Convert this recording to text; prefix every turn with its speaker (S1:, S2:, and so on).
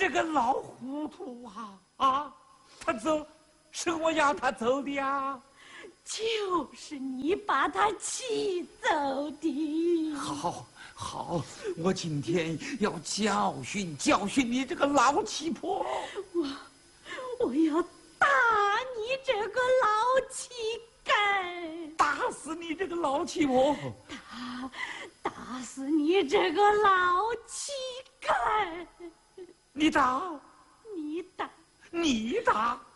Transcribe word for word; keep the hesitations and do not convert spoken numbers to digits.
S1: 这个老糊涂啊啊！他走，是我要他走的呀。
S2: 就是你把他气走的。
S1: 好，好，我今天要教训教训你这个老七婆。
S2: 我，我要打你这个老乞丐，
S1: 打死你这个老七婆！
S2: 打，打死你这个老乞丐！
S1: 你打，
S2: 你打，
S1: 你打！